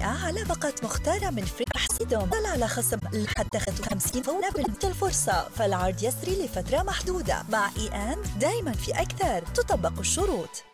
100 على باقات مختارة من فري حسيدهم. طلع على خصم حتى 50 فورا بنت الفرصة، فالعرض يسري لفترة محدودة. مع دايما في أكثر، تطبق الشروط.